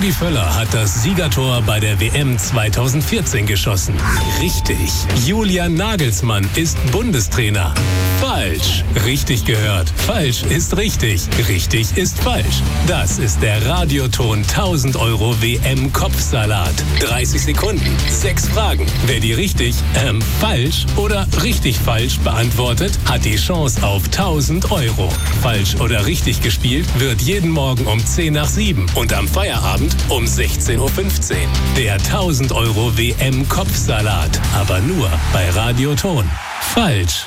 Rudi Völler hat das Siegertor bei der WM 2014 geschossen. Richtig. Julian Nagelsmann ist Bundestrainer. Falsch. Richtig gehört. Falsch ist richtig. Richtig ist falsch. Das ist der Radioton 1000 € WM-Kopfsalat. 30 Sekunden, 6 Fragen. Wer die richtig, falsch oder richtig falsch beantwortet, hat die Chance auf 1000 €. Falsch oder richtig gespielt wird jeden Morgen um 10 nach 7 und am Feierabend um 16:15 Uhr. Der 1000 € WM-Kopfsalat. Aber nur bei Radioton. Falsch.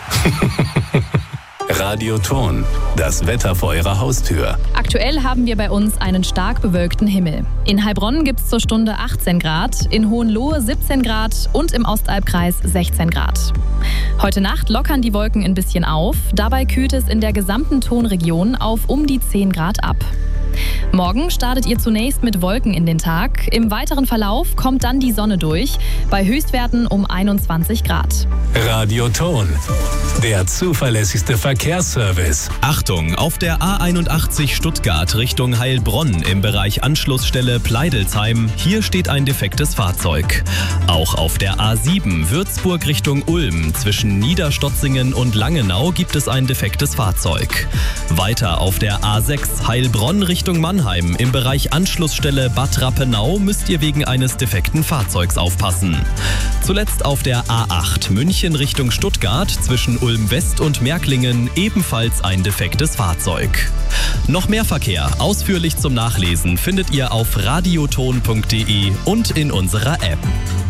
Radioton. Das Wetter vor Ihrer Haustür. Aktuell haben wir bei uns einen stark bewölkten Himmel. In Heilbronn gibt es zur Stunde 18 Grad, in Hohenlohe 17 Grad und im Ostalbkreis 16 Grad. Heute Nacht lockern die Wolken ein bisschen auf. Dabei kühlt es in der gesamten Tonregion auf um die 10 Grad ab. Morgen startet ihr zunächst mit Wolken in den Tag. Im weiteren Verlauf kommt dann die Sonne durch, bei Höchstwerten um 21 Grad. Radioton. Der zuverlässigste Verkehrsservice. Achtung, auf der A81 Stuttgart Richtung Heilbronn im Bereich Anschlussstelle Pleidelsheim. Hier steht ein defektes Fahrzeug. Auch auf der A7 Würzburg Richtung Ulm zwischen Niederstotzingen und Langenau gibt es ein defektes Fahrzeug. Weiter auf der A6 Heilbronn Richtung Mannheim im Bereich Anschlussstelle Bad Rappenau müsst ihr wegen eines defekten Fahrzeugs aufpassen. Zuletzt auf der A8 München Richtung Stuttgart zwischen Ulm West und Märklingen ebenfalls ein defektes Fahrzeug. Noch mehr Verkehr ausführlich zum Nachlesen findet ihr auf radioton.de und in unserer App.